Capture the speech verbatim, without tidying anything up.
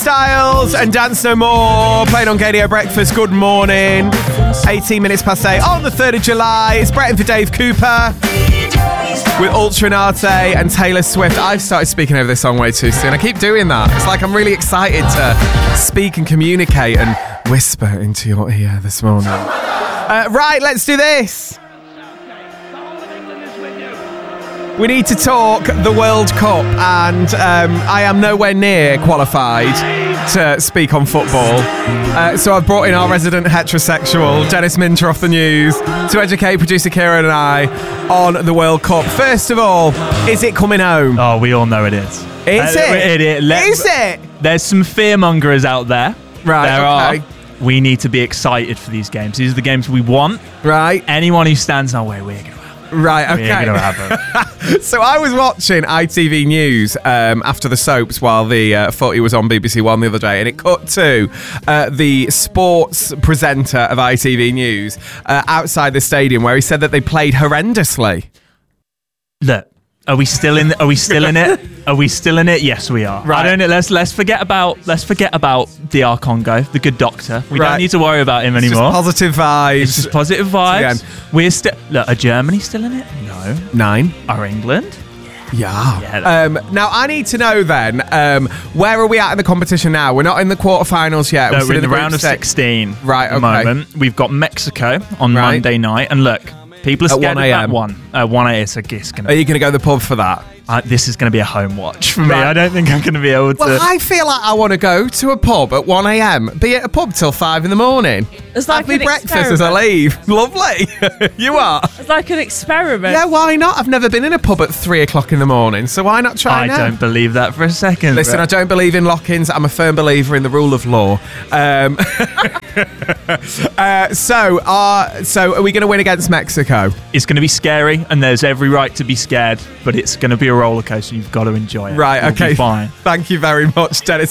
Styles and Dance No More playing on Gadio Breakfast. Good morning. eighteen minutes past eight on the third of July. It's Brett in for Dave Cooper with Ultranate and Taylor Swift. I've started speaking over this song way too soon. I keep doing that. It's like I'm really excited to speak and communicate and whisper into your ear this morning. Uh, right, let's do this. We need to talk the World Cup, and um, I am nowhere near qualified to speak on football. Uh, so I've brought in our resident heterosexual, Dennis Minter off the news, to educate producer Kieran and I on the World Cup. First of all, is it coming home? Oh, we all know it is. Is uh, it? it, it let, is it? There's some fearmongers out there. Right, there okay. are. We need to be excited for these games. These are the games we want. Right. Anyone who stands our way, we're going to have. Right, okay. We're going to have them. So I was watching I T V News um, after the soaps while the uh, footy was on B B C One the other day, and it cut to uh, the sports presenter of I T V News uh, outside the stadium where he said that they played horrendously. Look, are we still in? Are we still in it? Are we still in it? Yes, we are. Right. I don't know. Let's let's forget about let's forget about D R Congo, the good doctor. We Right. don't need to worry about him It's anymore. just positive vibes. It's just positive vibes. Again. We're still. Look, are Germany still in it? No. Nine. Are England? Yeah. Yeah. Um, now, I need to know then, um, where are we at in the competition now? We're not in the quarterfinals yet. No, still we're in the group round of six. sixteen Right, at the okay. moment. We've got Mexico on Right. Monday night, and look, people are At scared one of that a.m. one. Uh, one a.m. It's a it's gonna. Are you going to go to the pub for that? Uh, this is going to be a home watch for me. Right. I don't think I'm going to be able to. Well, I feel like I want to go to a pub at one a.m. Be at a pub till five in the morning. It's like Have me an breakfast as I experiment. leave. Lovely. You are? It's like an experiment. Yeah, why not? I've never been in a pub at three o'clock in the morning, so why not try I now? don't believe that for a second. Listen, I don't believe in lock-ins. I'm a firm believer in the rule of law. Um, uh, so, uh, so are we going to win against Mexico? It's going to be scary, and there's every right to be scared, but it's going to be a roller coaster. You've got to enjoy it. Right, You'll okay. be fine. Thank you very much, Dennis.